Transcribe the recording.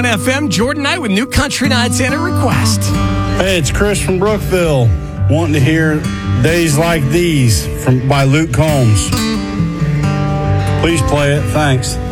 101 FM, Jordan Knight with New Country Nights and a request. Hey, it's Chris from Brookville, wanting to hear Days Like These by Luke Combs. Please play it. Thanks.